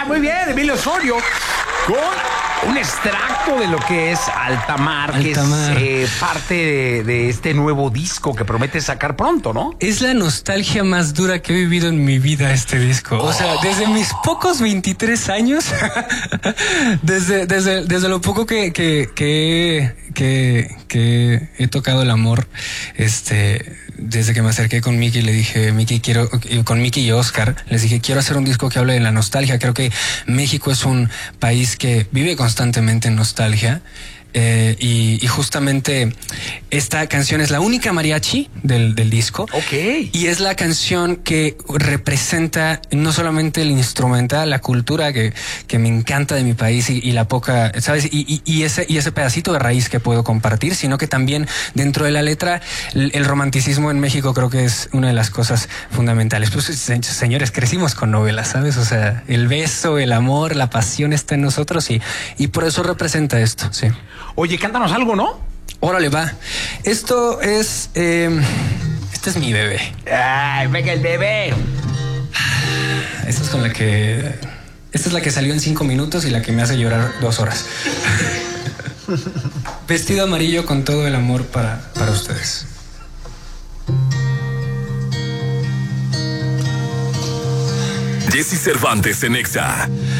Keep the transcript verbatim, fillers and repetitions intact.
muy bien, Emilio Osorio, con un extracto de lo que es Alta Mar, que Alta Mar. es eh, parte de, de este nuevo disco que promete sacar pronto, ¿no? Es la nostalgia más dura que he vivido en mi vida este disco. O sea, desde mis pocos veintitrés años, desde, desde, desde lo poco que, que, que, que, que he tocado el amor, este, desde que me acerqué con Miki, le dije, Miki, quiero, con Miki y Oscar, les dije, quiero hacer un disco que hable de la nostalgia. Creo que México es un país que vive constantemente en nostalgia. Eh, y, y justamente esta canción es la única mariachi del, del disco. Ok. Y es la canción que representa no solamente el instrumental, la cultura que, que me encanta de mi país y, y la poca, ¿sabes? Y, y, y, ese, y ese pedacito de raíz que puedo compartir, sino que también dentro de la letra, el, el romanticismo en México creo que es una de las cosas fundamentales. Pues, se, señores, crecimos con novelas, ¿sabes? O sea, el beso, el amor, la pasión está en nosotros y, y por eso representa esto, sí. Oye, cántanos algo, ¿no? Órale, va. Esto es... Eh, este es mi bebé. Ay, venga el bebé. Esta es con la que... Esta es la que salió en cinco minutos y la que me hace llorar dos horas. Vestido amarillo con todo el amor para, para ustedes. Jesse Cervantes en Exa.